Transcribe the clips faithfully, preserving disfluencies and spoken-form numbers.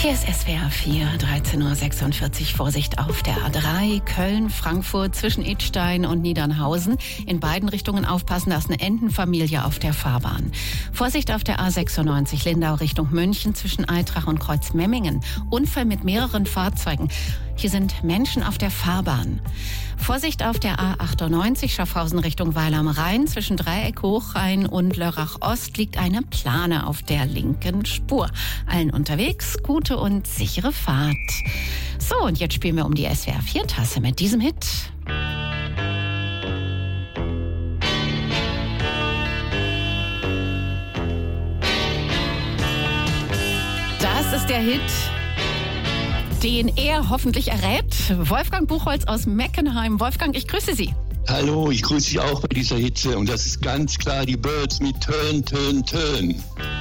Hier ist S W R vier, dreizehn Uhr sechsundvierzig. Vorsicht auf der A drei, Köln, Frankfurt, zwischen Idstein und Niedernhausen. In beiden Richtungen aufpassen, da ist eine Entenfamilie auf der Fahrbahn. Vorsicht auf der A sechsundneunzig, Lindau Richtung München, zwischen Aitrach und Kreuzmemmingen. Unfall mit mehreren Fahrzeugen. Hier sind Menschen auf der Fahrbahn. Vorsicht auf der A achtundneunzig, Schaffhausen Richtung Weil am Rhein. Zwischen Dreieck Hochrhein und Lörrach Ost liegt eine Plane auf der linken Spur. Allen unterwegs gute und sichere Fahrt. So, und jetzt spielen wir um die S W R vier Tasse mit diesem Hit. Das ist der Hit, den er hoffentlich errät. Wolfgang Buchholz aus Meckenheim. Wolfgang, ich grüße Sie. Hallo, ich grüße Sie auch bei dieser Hitze. Und das ist ganz klar die Byrds mit Turn, Turn, Turn.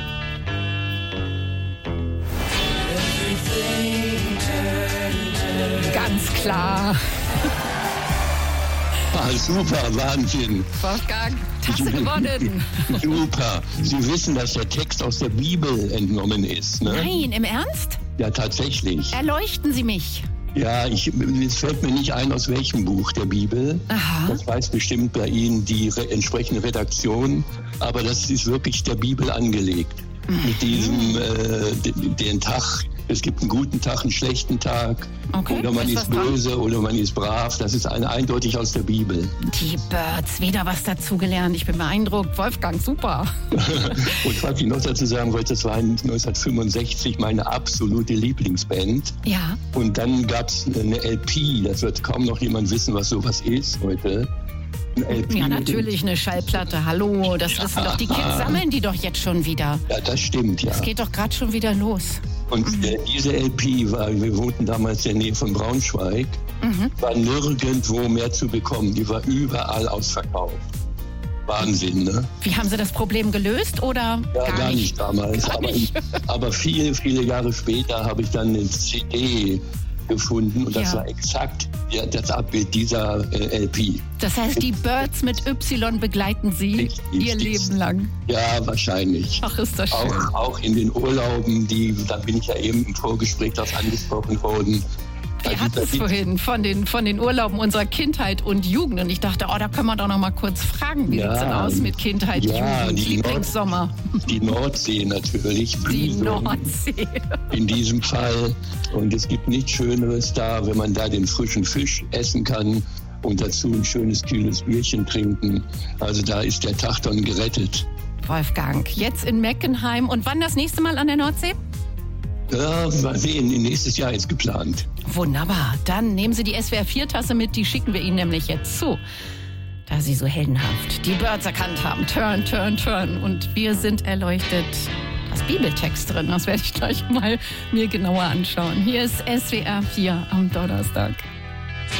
Ganz klar. Ah, super, Wahnsinn. Wolfgang, Tasse gewonnen. Super. Sie wissen, dass der Text aus der Bibel entnommen ist, ne? Nein, im Ernst? Ja, tatsächlich. Erleuchten Sie mich. Ja, ich, es fällt mir nicht ein, aus welchem Buch der Bibel. Aha. Das weiß bestimmt bei Ihnen die re- entsprechende Redaktion. Aber das ist wirklich der Bibel angelegt. Mhm. Mit diesem, äh, den, den Tag. Es gibt einen guten Tag, einen schlechten Tag. Okay, oder man ist böse oder man ist brav. Das ist ein, eindeutig aus der Bibel. Die Byrds, wieder was dazugelernt. Ich bin beeindruckt. Wolfgang, super. Und was ich noch dazu sagen wollte, das war neunzehnhundertfünfundsechzig meine absolute Lieblingsband. Ja. Und dann gab es eine L P. Das wird kaum noch jemand wissen, was sowas ist heute. L P. Ja, natürlich, eine Schallplatte. Hallo, das Ja. wissen doch die Kids, sammeln die doch jetzt schon wieder. Ja, das stimmt, ja. Es geht doch gerade schon wieder los. Und mhm. äh, diese L P, war, wir wohnten damals in der Nähe von Braunschweig, mhm. war nirgendwo mehr zu bekommen. Die war überall ausverkauft. Wahnsinn, ne? Wie haben Sie das Problem gelöst oder ja, gar, gar nicht, nicht damals. Gar aber, nicht. aber viele, viele Jahre später habe ich dann eine C D gefunden und das Ja. war exakt ja, das Abbild dieser äh, L P. Das heißt, die Byrds mit Y begleiten Sie Richtig, Ihr die- Leben lang. Ja, wahrscheinlich. Ach, ist das schön. Auch, auch in den Urlauben, die, da bin ich ja eben im Vorgespräch darauf angesprochen worden. Wir Also, hatten da es gibt- vorhin von den, von den Urlauben unserer Kindheit und Jugend. Und ich dachte, oh, da können wir doch noch mal kurz fragen, wie Ja, sieht's denn aus mit Kindheit, ja, Jugend, die Lieblingssommer? Die Nordsee natürlich. Die Büsum Nordsee. In diesem Fall. Und es gibt nichts Schöneres da, wenn man da den frischen Fisch essen kann und dazu ein schönes, kühles Bierchen trinken. Also da ist der Tag dann gerettet. Wolfgang, jetzt in Meckenheim. Und wann das nächste Mal an der Nordsee? Ja, mal sehen, nächstes Jahr ist geplant. Wunderbar. Dann nehmen Sie die S W R vier Tasse mit, die schicken wir Ihnen nämlich jetzt zu. Da Sie so heldenhaft die Byrds erkannt haben. Turn, turn, turn. Und wir sind erleuchtet. Da ist Bibeltext drin, das werde ich gleich mal mir genauer anschauen. Hier ist S W R vier am Donnerstag.